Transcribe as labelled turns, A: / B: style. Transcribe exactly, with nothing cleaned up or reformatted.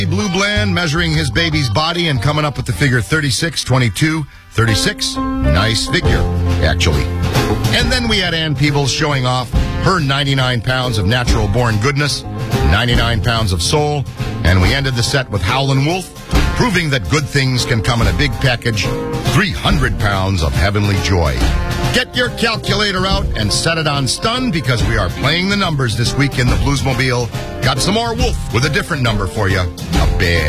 A: Blue Bland measuring his baby's body and coming up with the figure thirty-six, twenty-two, thirty-six. Nice figure, actually. And then we had Ann Peebles showing off her ninety-nine pounds of natural-born goodness, ninety-nine pounds of soul, and we ended the set with Howlin' Wolf, proving that good things can come in a big package, three hundred pounds of heavenly joy. Get your calculator out and set it on stun because we are playing the numbers this week in the Bluesmobile. Got some more Wolf with a different number for you. A bad